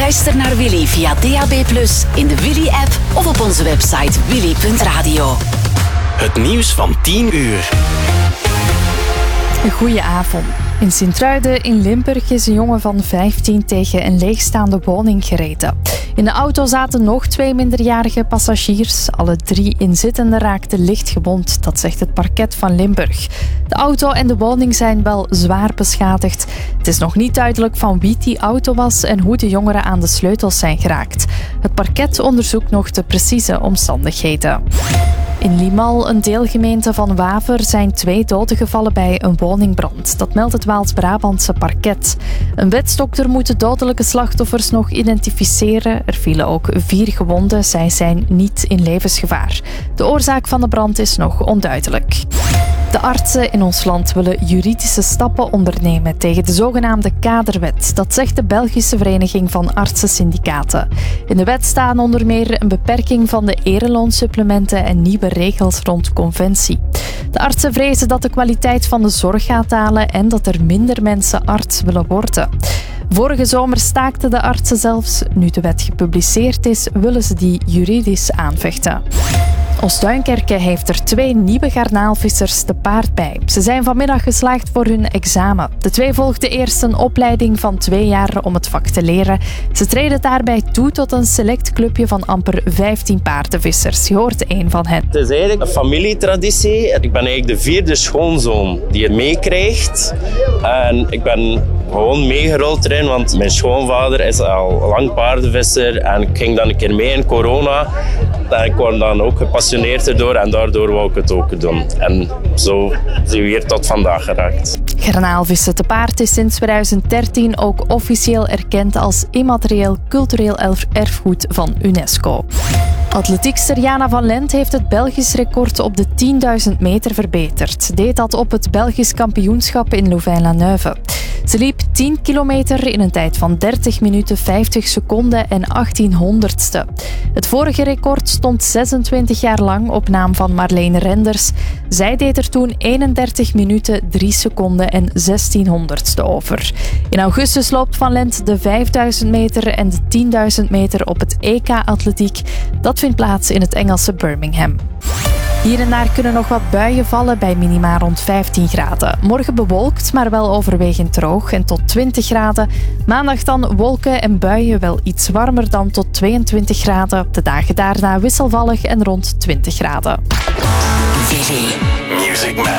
Luister naar Willy via DAB+, in de Willy-app of op onze website willy.radio. Het nieuws van 10 uur. Goedenavond. In Sint-Truiden in Limburg is een jongen van 15 tegen een leegstaande woning gereden. In de auto zaten nog 2 minderjarige passagiers. Alle 3 inzittenden raakten licht gewond, dat zegt het parket van Limburg. De auto en de woning zijn wel zwaar beschadigd. Het is nog niet duidelijk van wie die auto was en hoe de jongeren aan de sleutels zijn geraakt. Het parket onderzoekt nog de precieze omstandigheden. In Limahl, een deelgemeente van Waver, zijn 2 doden gevallen bij een woningbrand. Dat meldt het Waals-Brabantse parket. Een wetsdokter moet de dodelijke slachtoffers nog identificeren. Er vielen ook 4 gewonden. Zij zijn niet in levensgevaar. De oorzaak van de brand is nog onduidelijk. De artsen in ons land willen juridische stappen ondernemen tegen de zogenaamde kaderwet. Dat zegt de Belgische Vereniging van Artsensyndicaten. In de wet staan onder meer een beperking van de ereloonsupplementen en nieuwe regels rond conventie. De artsen vrezen dat de kwaliteit van de zorg gaat dalen en dat er minder mensen arts willen worden. Vorige zomer staakten de artsen zelfs. Nu de wet gepubliceerd is, willen ze die juridisch aanvechten. Oost-Duinkerke heeft er 2 nieuwe garnaalvissers te paard bij. Ze zijn vanmiddag geslaagd voor hun examen. De 2 volgden eerst een opleiding van 2 jaar om het vak te leren. Ze treden daarbij toe tot een select clubje van amper 15 paardenvissers. Je hoort een van hen. Het is eigenlijk een familietraditie. Ik ben eigenlijk de 4e schoonzoon die het meekrijgt. En ik ben gewoon meegerold erin, want mijn schoonvader is al lang paardenvisser. En ik ging dan een keer mee in corona. En ik word dan ook gepassioneerd erdoor en daardoor wou ik het ook doen. En zo zijn we hier tot vandaag geraakt. Garnaalvissen te paard is sinds 2013 ook officieel erkend als immaterieel cultureel erfgoed van UNESCO. Atletiekster Jana van Lent heeft het Belgisch record op de 10.000 meter verbeterd. Deed dat op het Belgisch kampioenschap in Louvain-la-Neuve. Ze liep 10 kilometer in een tijd van 30 minuten 50 seconden en 1800ste. Het vorige record stond 26 jaar lang op naam van Marlene Renders. Zij deed er toen 31 minuten 3 seconden en 1600ste over. In augustus loopt Van Lent de 5000 meter en de 10.000 meter op het EK Atletiek. Dat vindt plaats in het Engelse Birmingham. Hier en daar kunnen nog wat buien vallen bij minima rond 15 graden. Morgen bewolkt, maar wel overwegend droog en tot 20 graden. Maandag dan wolken en buien, wel iets warmer dan tot 22 graden. De dagen daarna wisselvallig en rond 20 graden. Music Man.